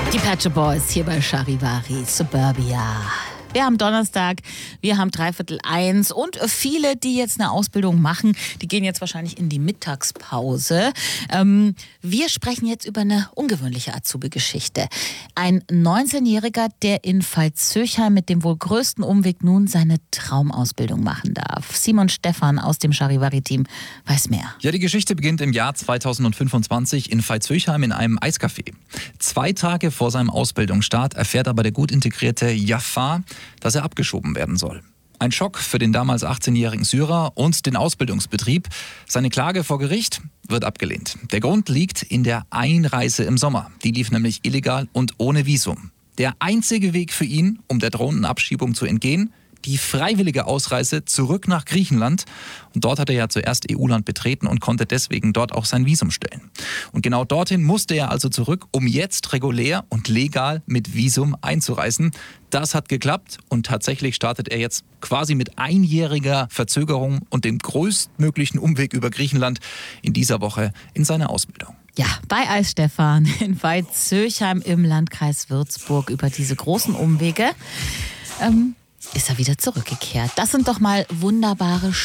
Die Patch Boys hier bei Charivari Suburbia. Wir haben Donnerstag, wir haben 12:45 und viele, die jetzt eine Ausbildung machen, die gehen jetzt wahrscheinlich in die Mittagspause. Wir sprechen jetzt über eine ungewöhnliche Azubi-Geschichte. Ein 19-Jähriger, der in Veitshöchheim mit dem wohl größten Umweg nun seine Traumausbildung machen darf. Simon Stephan aus dem Charivari-Team weiß mehr. Ja, die Geschichte beginnt im Jahr 2025 in Veitshöchheim in einem Eiscafé. 2 Tage vor seinem Ausbildungsstart erfährt aber der gut integrierte Jafar, dass er abgeschoben werden soll. Ein Schock für den damals 18-jährigen Syrer und den Ausbildungsbetrieb. Seine Klage vor Gericht wird abgelehnt. Der Grund liegt in der Einreise im Sommer. Die lief nämlich illegal und ohne Visum. Der einzige Weg für ihn, um der drohenden Abschiebung zu entgehen, die freiwillige Ausreise zurück nach Griechenland. Und dort hat er ja zuerst EU-Land betreten und konnte deswegen dort auch sein Visum stellen. Und genau dorthin musste er also zurück, um jetzt regulär und legal mit Visum einzureisen. Das hat geklappt und tatsächlich startet er jetzt quasi mit einjähriger Verzögerung und dem größtmöglichen Umweg über Griechenland in dieser Woche in seine Ausbildung. Ja, bei Eis Stephan in Veitshöchheim im Landkreis Würzburg über diese großen Umwege ist er wieder zurückgekehrt. Das sind doch mal wunderbare